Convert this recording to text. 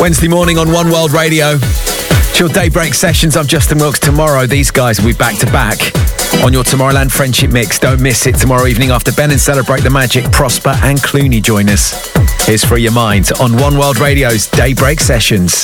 Wednesday morning on One World Radio. It's your Daybreak Sessions. I'm Justin Wilkes. Tomorrow, these guys will be back to back on your Tomorrowland Friendship Mix. Don't miss it tomorrow evening after Ben and Celebrate the Magic. Prosper and Clooney join us. Here's Free Your Mind on One World Radio's Daybreak Sessions.